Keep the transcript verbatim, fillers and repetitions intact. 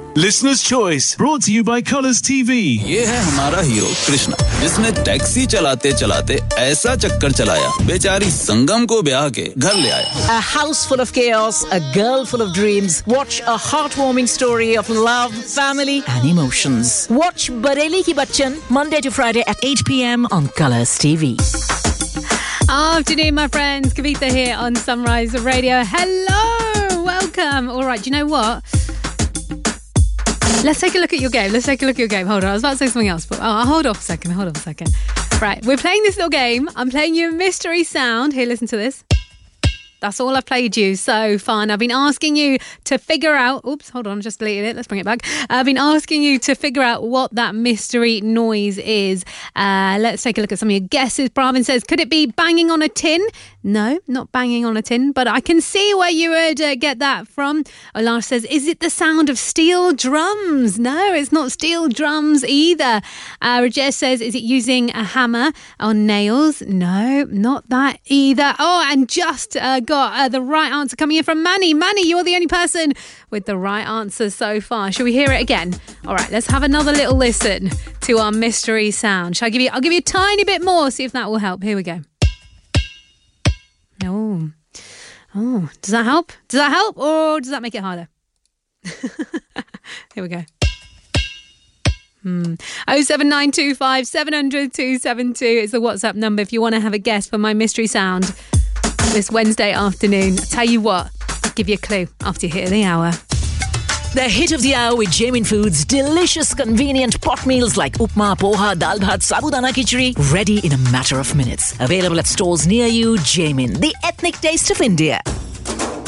Listener's Choice, brought to you by Colours T V. ये है हमारा हीरो कृष्णा, जिसने टैक्सी चलाते चलाते ऐसा चक्कर चलाया, बेचारी संगम को ब्याह के घर ले आया. A house full of chaos, a girl full of dreams. Watch a heartwarming story of love, family and emotions. Watch Bareli Ki Bachchan, Monday to Friday at eight p.m. on Colours T V. Afternoon, my friends. Kavita here on Sunrise Radio. Hello, welcome. All right, do you know what? Let's take a look at your game. Let's take a look at your game. Hold on, I was about to say something else, but oh, hold off a second. Hold on a second. Right, we're playing this little game. I'm playing you a mystery sound. Here, listen to this. That's all I've played you so far. And I've been asking you to figure out... Oops, hold on, just deleted it. Let's bring it back. I've been asking you to figure out what that mystery noise is. Uh, let's take a look at some of your guesses. Bravin says, could it be banging on a tin? No, not banging on a tin, but I can see where you would uh, get that from. Olash says, is it the sound of steel drums? No, it's not steel drums either. Uh, Rajesh says, is it using a hammer or nails? No, not that either. Oh, and just... Uh, got uh, the right answer coming in from Manny. Manny, you're the only person with the right answer so far. Shall we hear it again? All right, let's have another little listen to our mystery sound. Shall I give you? I'll give you a tiny bit more. See if that will help. Here we go. Oh, oh, does that help? Does that help, or does that make it harder? Here we go. Hmm. oh seven nine two five seven hundred two seven two is the WhatsApp number if you want to have a guess for my mystery sound this Wednesday afternoon. I'll tell you what, I'll give you a clue after you hear the hour. The hit of the hour with Jamin Foods. Delicious, convenient pot meals like upma, poha, dal bhat, sabudana khichdi. Ready in a matter of minutes. Available at stores near you. Jamin, the ethnic taste of India.